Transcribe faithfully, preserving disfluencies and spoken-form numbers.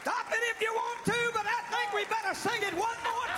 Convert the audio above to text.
Stop it if you want to, but I think we better sing it one more